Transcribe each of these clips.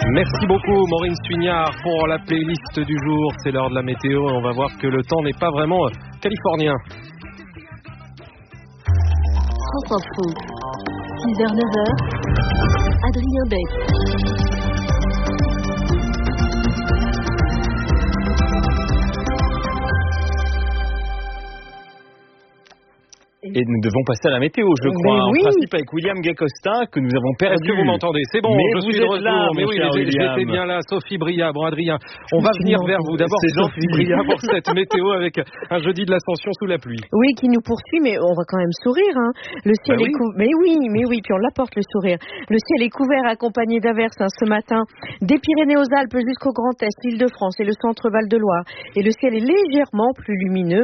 Merci beaucoup Maureen Suignard pour la playlist du jour. C'est l'heure de la météo et on va voir que le temps n'est pas vraiment californien. France Info, 6h-9h, Adrien Beck. Et nous devons passer à la météo, je crois, en principe avec William Gacosta, que nous avons perdu. Est-ce que vous m'entendez? C'est bon, mais je suis de retour. Là, mais oui, j'étais bien là. Sophie Bria, bon Adrien, on va venir vers vous. D'abord, Sophie Bria pour cette météo avec un jeudi de l'Ascension sous la pluie. Oui, qui nous poursuit, mais on va quand même sourire. Hein. Le ciel est couvert. Mais oui, puis on l'apporte le sourire. Le ciel est couvert accompagné d'averses ce matin, des Pyrénées aux Alpes jusqu'au Grand Est, l'Île-de-France et le centre Val-de-Loire. Et le ciel est légèrement plus lumineux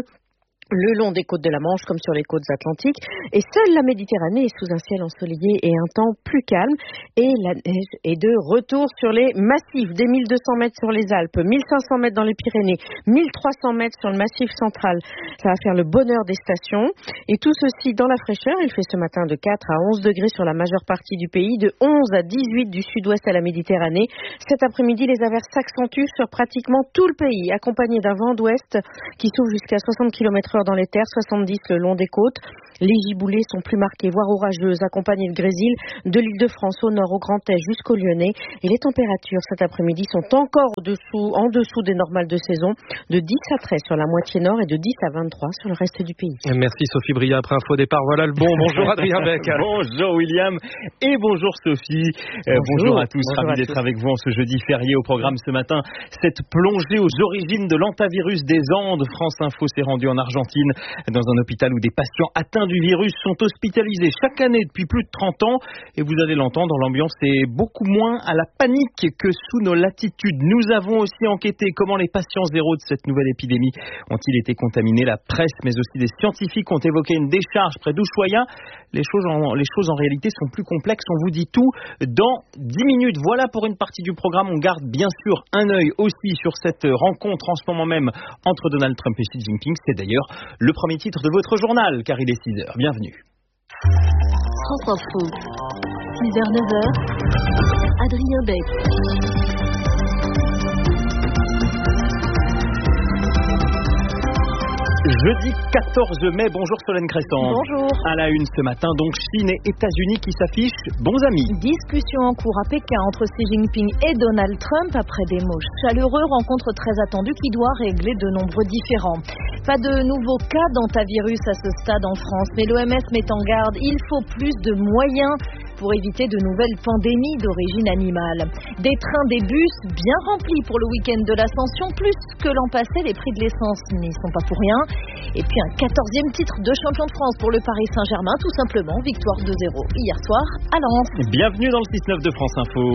le long des côtes de la Manche comme sur les côtes atlantiques, et seule la Méditerranée est sous un ciel ensoleillé et un temps plus calme, et la neige est de retour sur les massifs, des 1200 mètres sur les Alpes, 1500 mètres dans les Pyrénées, 1300 mètres sur le massif central. Ça va faire le bonheur des stations, et tout ceci dans la fraîcheur. Il fait ce matin de 4 à 11 degrés sur la majeure partie du pays, de 11 à 18 du sud-ouest à la Méditerranée. Cet après-midi, les averses s'accentuent sur pratiquement tout le pays, accompagnées d'un vent d'ouest qui souffle jusqu'à 60 km/h dans les terres, 70 le long des côtes. Les giboulées sont plus marquées, voire orageuses, accompagnées de grésil de l'Île-de-France au nord, au Grand Est jusqu'au Lyonnais. Et les températures cet après-midi sont encore en dessous des normales de saison, de 10 à 13 sur la moitié nord et de 10 à 23 sur le reste du pays. Merci Sophie Bria. Après info départ, voilà le bon. Bonjour Adrien Beck. Bonjour William et bonjour Sophie. Bonjour à tous, ravi d'être avec vous en ce jeudi férié. Au programme ce matin, cette plongée aux origines de l'hantavirus des Andes. France Info s'est rendue en Argentine dans un hôpital où des patients atteints du virus sont hospitalisés chaque année depuis plus de 30 ans. Et vous allez l'entendre, l'ambiance est beaucoup moins à la panique que sous nos latitudes. Nous avons aussi enquêté comment les patients zéro de cette nouvelle épidémie ont-ils été contaminés. La presse, mais aussi des scientifiques ont évoqué une décharge près d'Ushuaïa. Les choses en réalité sont plus complexes. On vous dit tout dans 10 minutes. Voilà pour une partie du programme. On garde bien sûr un œil aussi sur cette rencontre en ce moment même entre Donald Trump et Xi Jinping. C'est d'ailleurs le premier titre de votre journal, car il est 6h. Bienvenue. France Info, 6h-9h, Adrien Beck. Jeudi 14 mai, bonjour Solène Crescent. Bonjour. À la une ce matin, donc Chine et États-Unis qui s'affichent bons amis. Discussion en cours à Pékin entre Xi Jinping et Donald Trump après des mots chaleureux, rencontre très attendue qui doit régler de nombreux différends. Pas de nouveaux cas d'hantavirus à ce stade en France, mais l'OMS met en garde, il faut plus de moyens pour éviter de nouvelles pandémies d'origine animale. Des trains, des bus bien remplis pour le week-end de l'Ascension, plus que l'an passé, les prix de l'essence n'y sont pas pour rien. Et puis un 14e titre de champion de France pour le Paris Saint-Germain, tout simplement, victoire 2-0 hier soir à Lens. Bienvenue dans le 6-9 de France Info.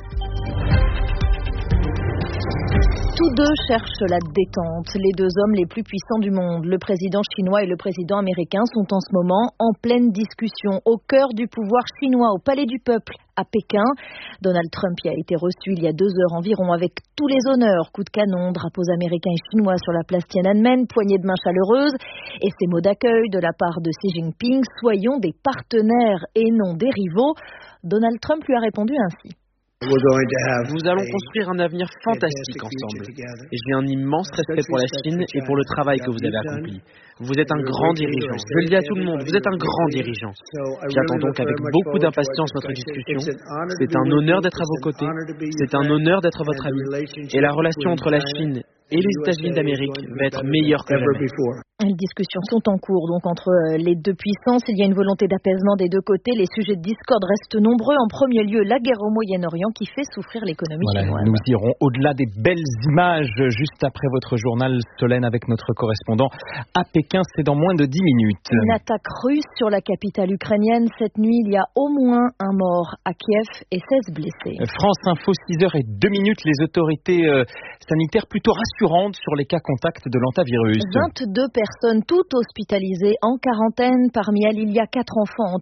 Tous deux cherchent la détente, les deux hommes les plus puissants du monde. Le président chinois et le président américain sont en ce moment en pleine discussion au cœur du pouvoir chinois, au Palais du Peuple, à Pékin. Donald Trump y a été reçu il y a 2 heures environ avec tous les honneurs, coups de canon, drapeaux américains et chinois sur la place Tiananmen, poignée de main chaleureuse et ces mots d'accueil de la part de Xi Jinping, soyons des partenaires et non des rivaux. Donald Trump lui a répondu ainsi. Nous allons construire un avenir fantastique ensemble. Et j'ai un immense respect pour la Chine et pour le travail que vous avez accompli. Vous êtes un grand dirigeant. Je le dis à tout le monde, vous êtes un grand dirigeant. J'attends donc avec beaucoup d'impatience notre discussion. C'est un honneur d'être à vos côtés. C'est un honneur d'être votre ami. Et la relation entre la Chine et les États-Unis d'Amérique va être meilleure que jamais. Les discussions sont en cours donc entre les deux puissances. Il y a une volonté d'apaisement des deux côtés. Les sujets de discorde restent nombreux. En premier lieu, la guerre au Moyen-Orient qui fait souffrir l'économie chinoise. Nous irons au-delà des belles images juste après votre journal, Solène, avec notre correspondant à Pékin. C'est dans moins de 10 minutes. Une attaque russe sur la capitale ukrainienne. Cette nuit, il y a au moins un mort à Kiev et 16 blessés. France Info, 6h02. Les autorités sanitaires plutôt rassurantes sur les cas contacts de l'hantavirus. 22 personnes, toutes hospitalisées en quarantaine. Parmi elles, il y a 4 enfants en tout.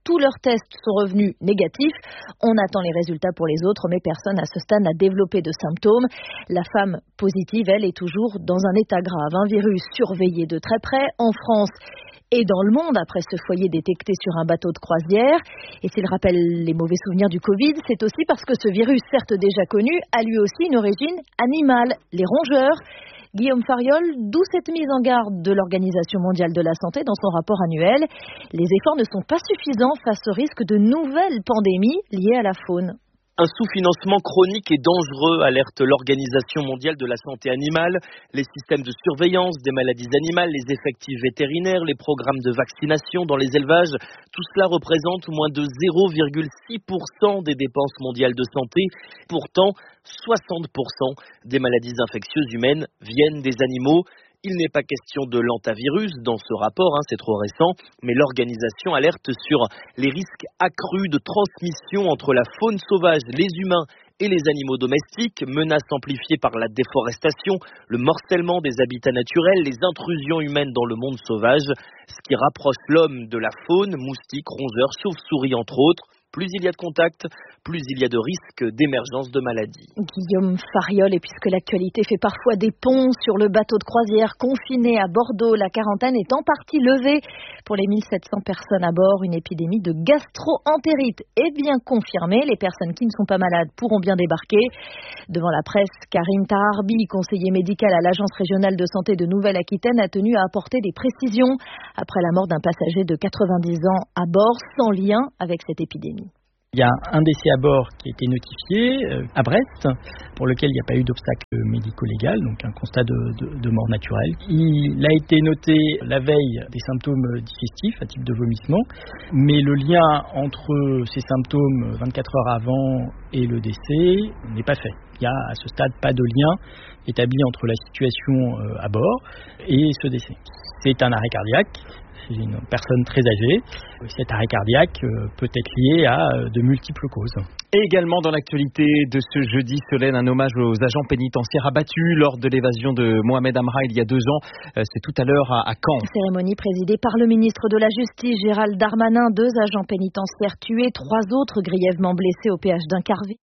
Tous leurs tests sont revenus négatifs. On attend les résultats pour les autres, mais personne à ce stade n'a développé de symptômes. La femme positive, elle, est toujours dans un état grave. Un virus surveillé de très près en France et dans le monde après ce foyer détecté sur un bateau de croisière. Et s'il rappelle les mauvais souvenirs du Covid, c'est aussi parce que ce virus, certes déjà connu, a lui aussi une origine animale, les rongeurs. Guillaume Fariol, d'où cette mise en garde de l'Organisation mondiale de la santé dans son rapport annuel. Les efforts ne sont pas suffisants face au risque de nouvelles pandémies liées à la faune. Un sous-financement chronique et dangereux, alerte l'Organisation mondiale de la santé animale. Les systèmes de surveillance des maladies animales, les effectifs vétérinaires, les programmes de vaccination dans les élevages, tout cela représente moins de 0,6% des dépenses mondiales de santé. Pourtant, 60% des maladies infectieuses humaines viennent des animaux. Il n'est pas question de l'hantavirus dans ce rapport, c'est trop récent, mais l'organisation alerte sur les risques accrus de transmission entre la faune sauvage, les humains et les animaux domestiques, menaces amplifiées par la déforestation, le morcellement des habitats naturels, les intrusions humaines dans le monde sauvage, ce qui rapproche l'homme de la faune, moustiques, rongeurs, chauves-souris entre autres. Plus il y a de contacts, plus il y a de risques d'émergence de maladies. Guillaume Fariol, et puisque l'actualité fait parfois des ponts sur le bateau de croisière confiné à Bordeaux, la quarantaine est en partie levée. Pour les 1700 personnes à bord, une épidémie de gastro-entérite est bien confirmée. Les personnes qui ne sont pas malades pourront bien débarquer. Devant la presse, Karine Taharbi, conseiller médical à l'Agence régionale de santé de Nouvelle-Aquitaine, a tenu à apporter des précisions après la mort d'un passager de 90 ans à bord, sans lien avec cette épidémie. Il y a un décès à bord qui a été notifié à Brest, pour lequel il n'y a pas eu d'obstacle médico-légal, donc un constat de mort naturelle. Il a été noté la veille des symptômes digestifs, à type de vomissement, mais le lien entre ces symptômes 24 heures avant et le décès n'est pas fait. Il n'y a à ce stade pas de lien établi entre la situation à bord et ce décès. C'est un arrêt cardiaque. C'est une personne très âgée. Cet arrêt cardiaque peut être lié à de multiples causes. Et également dans l'actualité de ce jeudi, Solène, un hommage aux agents pénitentiaires abattus lors de l'évasion de Mohamed Amra il y a 2 ans. C'est tout à l'heure à Caen. Cérémonie présidée par le ministre de la Justice, Gérald Darmanin. 2 agents pénitentiaires tués, 3 autres grièvement blessés au péage d'Incarville.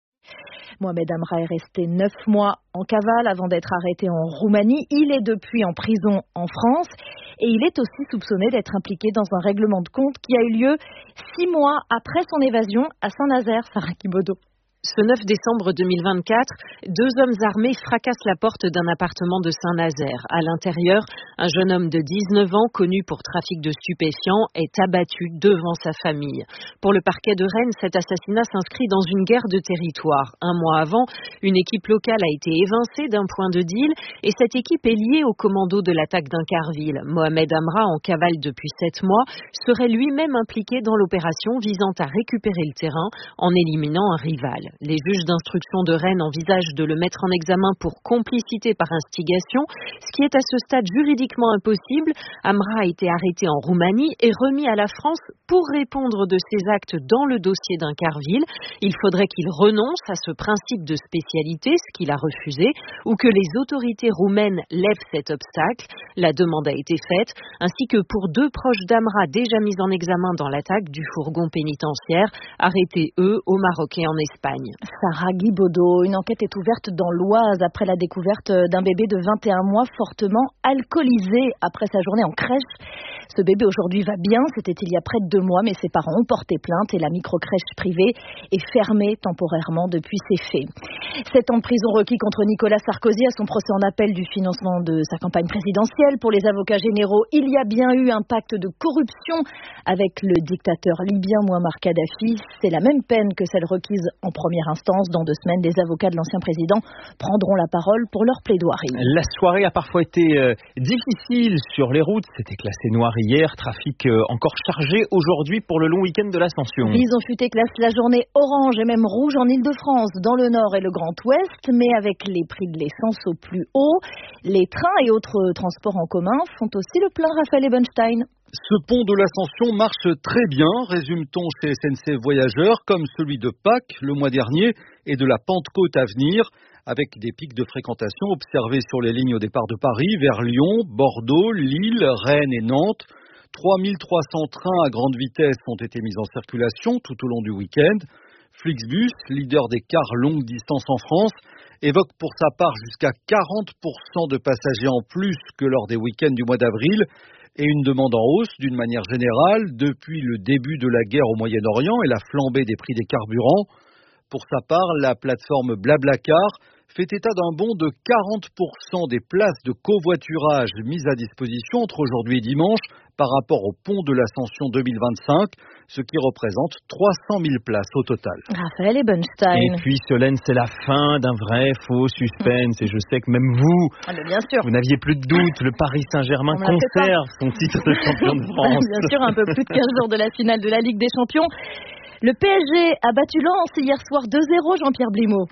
Mohamed Amra est resté 9 mois en cavale avant d'être arrêté en Roumanie. Il est depuis en prison en France et il est aussi soupçonné d'être impliqué dans un règlement de compte qui a eu lieu 6 mois après son évasion à Saint-Nazaire, Sarah Kibodo. Ce 9 décembre 2024, 2 hommes armés fracassent la porte d'un appartement de Saint-Nazaire. À l'intérieur, un jeune homme de 19 ans, connu pour trafic de stupéfiants, est abattu devant sa famille. Pour le parquet de Rennes, cet assassinat s'inscrit dans une guerre de territoire. 1 mois avant, une équipe locale a été évincée d'un point de deal et cette équipe est liée au commando de l'attaque d'Incarville. Mohamed Amra, en cavale depuis 7 mois, serait lui-même impliqué dans l'opération visant à récupérer le terrain en éliminant un rival. Les juges d'instruction de Rennes envisagent de le mettre en examen pour complicité par instigation, ce qui est à ce stade juridiquement impossible. Amra a été arrêté en Roumanie et remis à la France pour répondre de ses actes dans le dossier d'Incarville. Il faudrait qu'il renonce à ce principe de spécialité, ce qu'il a refusé, ou que les autorités roumaines lèvent cet obstacle. La demande a été faite, ainsi que pour 2 proches d'Amra déjà mis en examen dans l'attaque du fourgon pénitentiaire, arrêtés eux au Maroc et en Espagne. Sarah Guibaudot, une enquête est ouverte dans l'Oise après la découverte d'un bébé de 21 mois fortement alcoolisé après sa journée en crèche. Ce bébé aujourd'hui va bien, c'était il y a près de 2 mois, mais ses parents ont porté plainte et la microcrèche privée est fermée temporairement depuis ces faits. 7 ans de prison requis contre Nicolas Sarkozy à son procès en appel du financement de sa campagne présidentielle. Pour les avocats généraux, il y a bien eu un pacte de corruption avec le dictateur libyen Mouammar Kadhafi. C'est la même peine que celle requise en première instance. Dans 2 semaines, les avocats de l'ancien président prendront la parole pour leur plaidoirie. La soirée a parfois été difficile sur les routes. C'était classé noir hier. Trafic encore chargé aujourd'hui pour le long week-end de l'Ascension. Bison Futé classe la journée orange et même rouge en Ile-de-France, dans le Nord et le Grand Ouest, mais avec les prix de l'essence au plus haut. Les trains et autres transports en commun font aussi le plein, Raphaël Ebenstein. Ce pont de l'Ascension marche très bien, résume-t-on chez SNCF Voyageurs, comme celui de Pâques le mois dernier et de la Pentecôte à venir, avec des pics de fréquentation observés sur les lignes au départ de Paris, vers Lyon, Bordeaux, Lille, Rennes et Nantes. 3300 trains à grande vitesse ont été mis en circulation tout au long du week-end. Flixbus, leader des cars longue distance en France, évoque pour sa part jusqu'à 40% de passagers en plus que lors des week-ends du mois d'avril et une demande en hausse d'une manière générale depuis le début de la guerre au Moyen-Orient et la flambée des prix des carburants. Pour sa part, la plateforme Blablacar fait état d'un bond de 40% des places de covoiturage mises à disposition entre aujourd'hui et dimanche par rapport au pont de l'Ascension 2025, ce qui représente 300 000 places au total. Raphaël Ebenstein. Et puis Solène, c'est la fin d'un vrai faux suspense et je sais que même vous, bien sûr, vous n'aviez plus de doute, le Paris Saint-Germain conserve son titre de champion de France. Bien sûr, un peu plus de 15 jours de la finale de la Ligue des Champions. Le PSG a battu Lens hier soir 2-0, Jean-Pierre Blimaud.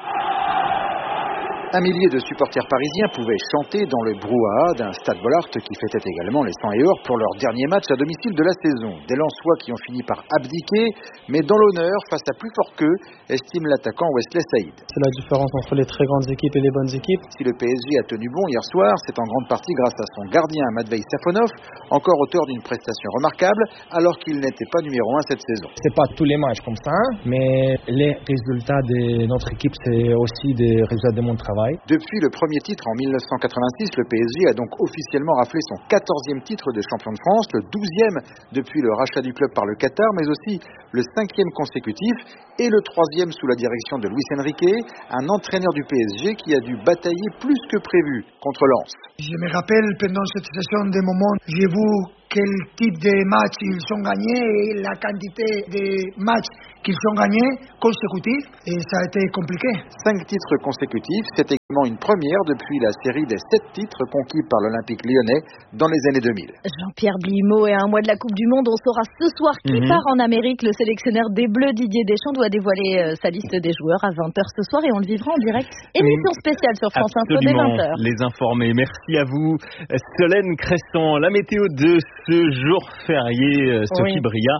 Un millier de supporters parisiens pouvaient chanter dans le brouhaha d'un Stade Bollaert qui fêtait également les 100 et or pour leur dernier match à domicile de la saison. Des Lensois qui ont fini par abdiquer, mais dans l'honneur, face à plus fort qu'eux, estime l'attaquant Wesley Saïd. C'est la différence entre les très grandes équipes et les bonnes équipes. Si le PSG a tenu bon hier soir, c'est en grande partie grâce à son gardien Matvei Safonov, encore auteur d'une prestation remarquable, alors qu'il n'était pas numéro 1 cette saison. C'est pas tous les matchs comme ça, mais les résultats de notre équipe, c'est aussi des résultats de mon travail. Depuis le premier titre en 1986, le PSG a donc officiellement raflé son 14e titre de champion de France, le 12e depuis le rachat du club par le Qatar, mais aussi le 5e consécutif et le 3e sous la direction de Luis Enrique, un entraîneur du PSG qui a dû batailler plus que prévu contre Lens. Je me rappelle pendant cette session des moments, j'ai vu quel type de match ils ont gagné et la quantité de matchs qu'ils ont gagnés consécutifs et ça a été compliqué. 5 titres consécutifs, c'est également une première depuis la série des 7 titres conquis par l'Olympique lyonnais dans les années 2000. Jean-Pierre Blimaud, et à un mois de la Coupe du Monde, on saura ce soir qui part en Amérique. Le sélectionneur des Bleus, Didier Deschamps, doit dévoiler sa liste des joueurs à 20h ce soir et on le vivra en direct. Émission spéciale sur France Info dès 20h. Les informés, merci à vous. Solène Cresson, la météo de ce jour férié, Sophie Bria.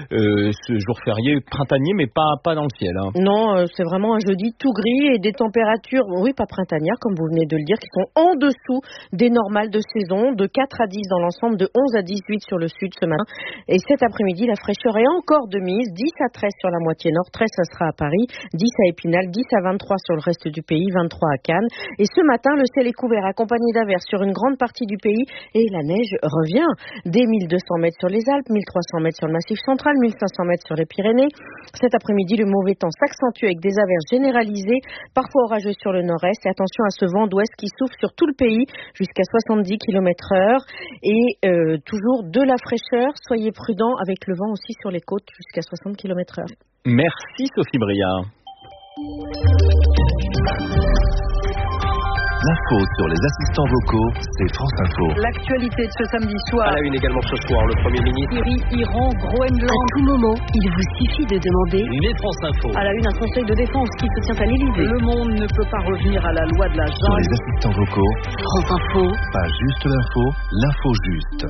Ce jour férié printanier, mais pas dans le ciel. Hein. Non, c'est vraiment un jeudi tout gris et des températures, pas printanières, comme vous venez de le dire, qui sont en dessous des normales de saison, de 4 à 10 dans l'ensemble, de 11 à 18 sur le sud ce matin. Et cet après-midi, la fraîcheur est encore de mise, 10 à 13 sur la moitié nord, 13 ça sera à Paris, 10 à Épinal, 10 à 23 sur le reste du pays, 23 à Cannes. Et ce matin, le ciel est couvert accompagné d'averses sur une grande partie du pays et la neige revient. Dès 1200 mètres sur les Alpes, 1300 mètres sur le Massif central, 1500 mètres sur les Pyrénées. Cet après-midi, le mauvais temps s'accentue avec des averses généralisées, parfois orageuses sur le nord-est. Et attention à ce vent d'ouest qui souffle sur tout le pays jusqu'à 70 km/h. Et toujours de la fraîcheur. Soyez prudents avec le vent aussi sur les côtes jusqu'à 60 km/h. Merci Sophie Bria. L'info sur les assistants vocaux, c'est France Info. L'actualité de ce samedi soir. À la une également ce soir, le Premier ministre. Syrie, Iran, Groenland. À tout moment, il vous suffit de demander. Mais France Info. À la une, un conseil de défense qui se tient à l'Élysée. Le monde ne peut pas revenir à la loi de la jungle. Sur les assistants vocaux, France Info. Pas juste l'info, l'info juste.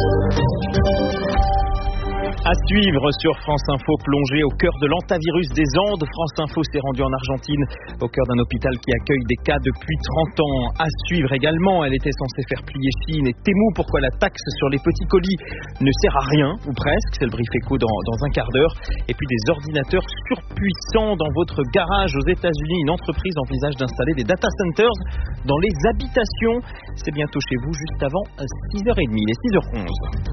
À suivre sur France Info, plongée au cœur de l'antavirus des Andes. France Info s'est rendue en Argentine, au cœur d'un hôpital qui accueille des cas depuis 30 ans. À suivre également, elle était censée faire plier Chine et Temu. Pourquoi la taxe sur les petits colis ne sert à rien, ou presque. C'est le brief éco dans un quart d'heure. Et puis des ordinateurs surpuissants dans votre garage aux États-Unis. Une entreprise envisage d'installer des data centers dans les habitations. C'est bientôt chez vous, juste avant 6h30, les 6h11.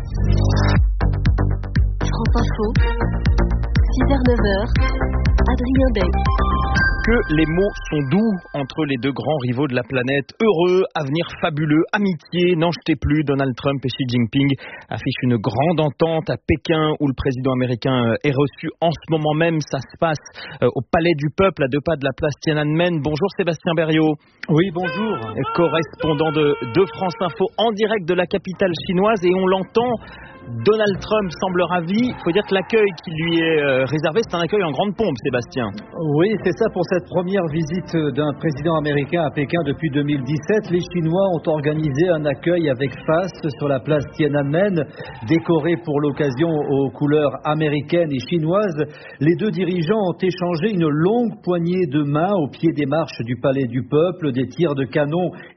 France Info, 6h-9h, Adrien Beck. Que les mots sont doux entre les deux grands rivaux de la planète. Heureux, avenir fabuleux, amitié, n'en jetez plus. Donald Trump et Xi Jinping affichent une grande entente à Pékin où le président américain est reçu en ce moment même. Ça se passe au Palais du Peuple à 2 pas de la place Tiananmen. Bonjour Sébastien Berriot. Oui, bonjour. Correspondant de France Info en direct de la capitale chinoise et on l'entend. Donald Trump semble ravi. Il faut dire que l'accueil qui lui est réservé, c'est un accueil en grande pompe, Sébastien. Oui, c'est ça pour cette première visite d'un président américain à Pékin depuis 2017. Les Chinois ont organisé un accueil avec faste sur la place Tiananmen, décoré pour l'occasion aux couleurs américaines et chinoises. Les deux dirigeants ont échangé une longue poignée de main au pied des marches du Palais du Peuple. Des tirs de canon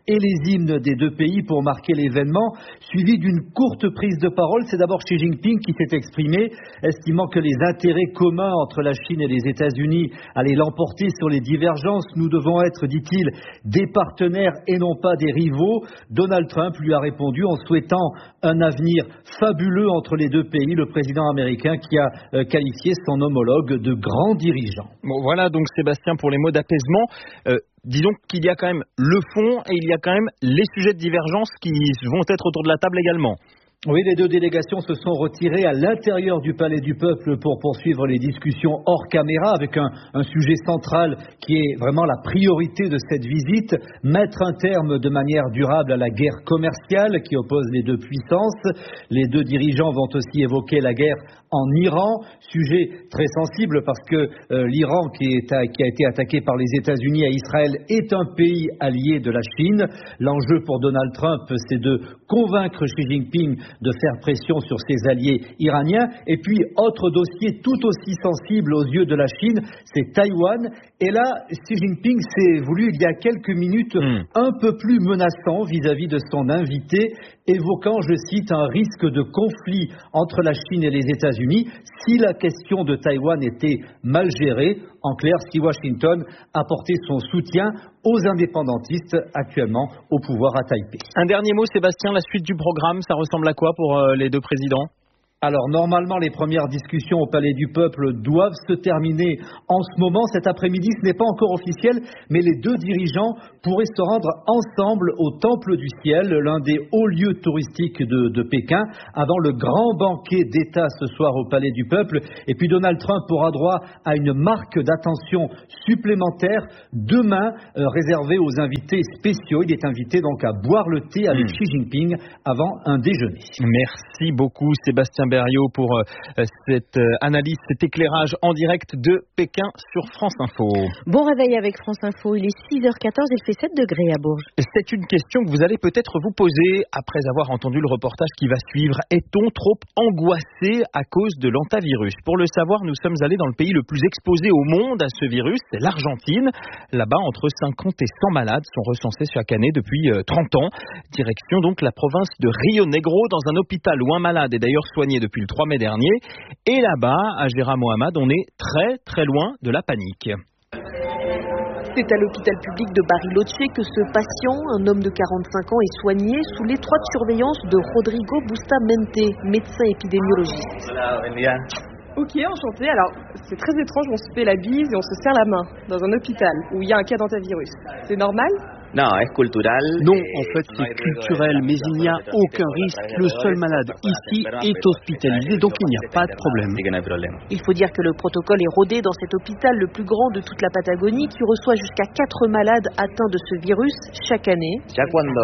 et les hymnes des deux pays pour marquer l'événement, suivi d'une courte prise de parole. C'est d'abord Xi Jinping qui s'est exprimé, estimant que les intérêts communs entre la Chine et les États-Unis allaient l'emporter sur les divergences. Nous devons être, dit-il, des partenaires et non pas des rivaux. Donald Trump lui a répondu en souhaitant un avenir fabuleux entre les deux pays, le président américain qui a qualifié son homologue de grand dirigeant. Bon, voilà donc Sébastien pour les mots d'apaisement. Disons qu'il y a quand même le fond et il y a quand même les sujets de divergence qui vont être autour de la table également. Oui, les deux délégations se sont retirées à l'intérieur du Palais du Peuple pour poursuivre les discussions hors caméra avec un sujet central qui est vraiment la priorité de cette visite, mettre un terme de manière durable à la guerre commerciale qui oppose les deux puissances. Les deux dirigeants vont aussi évoquer la guerre en Iran, sujet très sensible parce que l'Iran qui a été attaqué par les États-Unis à Israël est un pays allié de la Chine. L'enjeu pour Donald Trump, c'est de convaincre Xi Jinping de faire pression sur ses alliés iraniens. Et puis, autre dossier tout aussi sensible aux yeux de la Chine, c'est Taïwan. Et là, Xi Jinping s'est voulu, il y a quelques minutes, un peu plus menaçant vis-à-vis de son invité, évoquant, je cite, un risque de conflit entre la Chine et les États-Unis si la question de Taïwan était mal gérée. En clair, si Washington apportait son soutien aux indépendantistes actuellement au pouvoir à Taipei. Un dernier mot, Sébastien, la suite du programme, ça ressemble à quoi pour les deux présidents ? Alors normalement les premières discussions au Palais du Peuple doivent se terminer en ce moment, cet après-midi, ce n'est pas encore officiel, mais les deux dirigeants pourraient se rendre ensemble au Temple du Ciel, l'un des hauts lieux touristiques de Pékin, avant le grand banquet d'État ce soir au Palais du Peuple. Et puis Donald Trump aura droit à une marque d'attention supplémentaire demain, réservée aux invités spéciaux. Il est invité donc à boire le thé avec Xi Jinping avant un déjeuner. Merci beaucoup Sébastien Berriot pour cette analyse, cet éclairage en direct de Pékin sur France Info. Bon réveil avec France Info, il est 6h14, il fait 7 degrés à Bourges. C'est une question que vous allez peut-être vous poser après avoir entendu le reportage qui va suivre. Est-on trop angoissé à cause de l'hantavirus ? Pour le savoir, nous sommes allés dans le pays le plus exposé au monde à ce virus, c'est l'Argentine. Là-bas, entre 50 et 100 malades sont recensés chaque année depuis 30 ans. Direction donc la province de Rio Negro, dans un hôpital où un malade est d'ailleurs soigné depuis le 3 mai dernier. Et là-bas, à Gera Mohamed, on est très très loin de la panique. C'est à l'hôpital public de Bariloche que ce patient, un homme de 45 ans, est soigné sous l'étroite surveillance de Rodrigo Bustamante, médecin épidémiologiste. Ok, enchanté. Alors, c'est très étrange, on se fait la bise et on se serre la main dans un hôpital où il y a un cas d'hantavirus. C'est normal ? Non, en fait c'est culturel, mais il n'y a aucun risque. Le seul malade ici est hospitalisé, donc il n'y a pas de problème. Il faut dire que le protocole est rodé dans cet hôpital le plus grand de toute la Patagonie qui reçoit jusqu'à 4 malades atteints de ce virus chaque année. Dès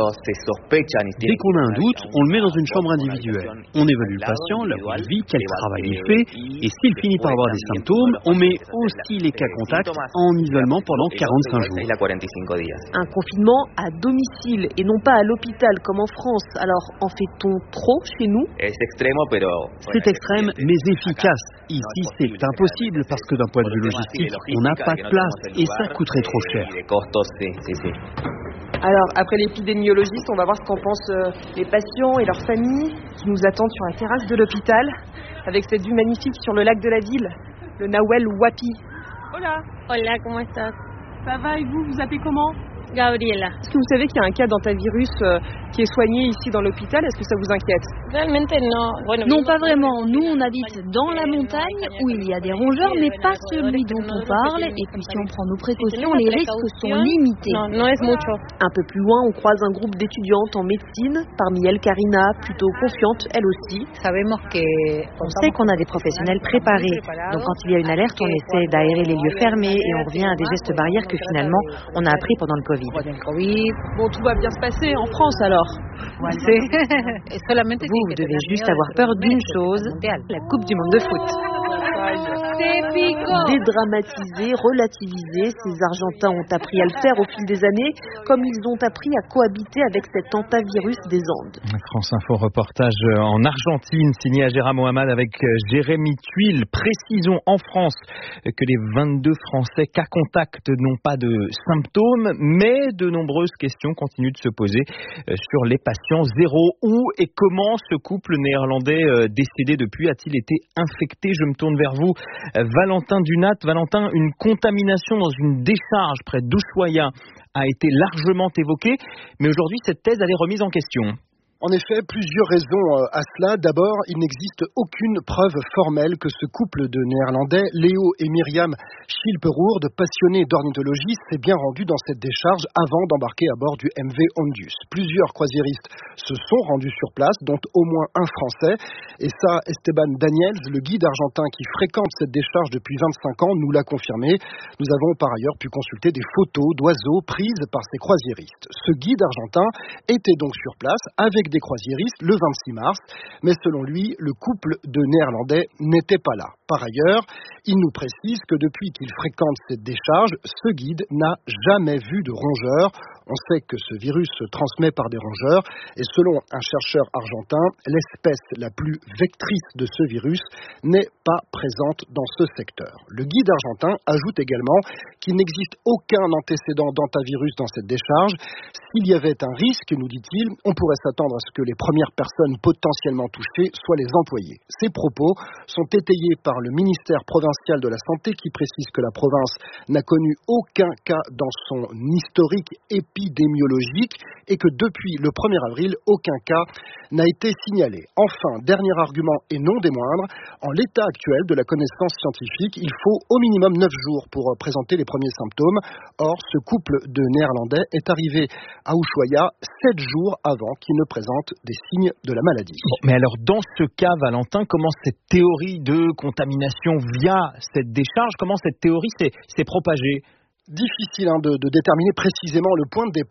qu'on a un doute, on le met dans une chambre individuelle. On évalue le patient, là où il vit, quel travail il fait, et s'il finit par avoir des symptômes, on met aussi les cas contacts en isolement pendant 45 jours. Un confinement à domicile et non pas à l'hôpital comme en France. Alors, en fait-on trop chez nous ? C'est extrême, mais efficace. Ici, c'est impossible parce que d'un point de vue logistique, on n'a pas de place et ça coûterait trop cher. Alors, après l'épidémiologiste, on va voir ce qu'en pensent les patients et leurs familles qui nous attendent sur la terrasse de l'hôpital avec cette vue magnifique sur le lac de la ville, le Nahuel Huapi. Hola. Hola, ¿cómo estás? Ça va et vous appelez comment ? Gabriela. Est-ce que vous savez qu'il y a un cas d'hantavirus qui est soigné ici dans l'hôpital ? Est-ce que ça vous inquiète ? Non, pas vraiment. Nous, on habite dans la montagne où il y a des rongeurs, mais pas celui dont on parle. Et puis si on prend nos précautions, les risques sont limités. Un peu plus loin, on croise un groupe d'étudiantes en médecine. Parmi elles, Karina, plutôt confiante, elle aussi. On sait qu'on a des professionnels préparés. Donc quand il y a une alerte, on essaie d'aérer les lieux fermés et on revient à des gestes barrières que finalement, on a appris pendant le Covid. Bon, tout va bien se passer en France alors. Vous devez juste avoir peur d'une chose, la Coupe du Monde de foot. Dédramatiser, relativiser, ces Argentins ont appris à le faire au fil des années, comme ils ont appris à cohabiter avec cet hantavirus des Andes. France Info reportage en Argentine, signé Agera Mohamed avec Jérémy Tuile. Précisons en France que les 22 Français cas contact n'ont pas de symptômes, mais de nombreuses questions continuent de se poser sur les patients zéro. Où et comment ce couple néerlandais décédé depuis a-t-il été infecté? Je me tourne vers vous, Valentin Dunat. Valentin, une contamination dans une décharge près d'Ushuaia a été largement évoquée, mais aujourd'hui cette thèse elle est remise en question. En effet, plusieurs raisons à cela. D'abord, il n'existe aucune preuve formelle que ce couple de Néerlandais, Léo et Myriam Schilperourde, passionnés d'ornithologie, s'est bien rendu dans cette décharge avant d'embarquer à bord du MV Ondius. Plusieurs croisiéristes se sont rendus sur place, dont au moins un Français. Et ça, Esteban Daniels, le guide argentin qui fréquente cette décharge depuis 25 ans, nous l'a confirmé. Nous avons par ailleurs pu consulter des photos d'oiseaux prises par ces croisiéristes. Ce guide argentin était donc sur place avec des croisiéristes le 26 mars, mais selon lui, le couple de Néerlandais n'était pas là. Par ailleurs, il nous précise que depuis qu'il fréquente cette décharge, ce guide n'a jamais vu de rongeurs. On sait que ce virus se transmet par des rongeurs et selon un chercheur argentin, l'espèce la plus vectrice de ce virus n'est pas présente dans ce secteur. Le guide argentin ajoute également qu'il n'existe aucun antécédent d'hantavirus dans cette décharge. S'il y avait un risque, nous dit-il, on pourrait s'attendre à ce que les premières personnes potentiellement touchées soient les employés. Ces propos sont étayés par le ministère provincial de la Santé qui précise que la province n'a connu aucun cas dans son historique épidémiologique et que depuis le 1er avril, aucun cas n'a été signalé. Enfin, dernier argument et non des moindres, en l'état actuel de la connaissance scientifique, il faut au minimum 9 jours pour présenter les premiers symptômes. Or, ce couple de Néerlandais est arrivé à Ushuaia 7 jours avant qu'il ne présente des signes de la maladie. Bon, mais alors, dans ce cas, Valentin, comment cette théorie de contamination via cette décharge, comment cette théorie s'est propagée? Difficile de déterminer précisément le point de départ.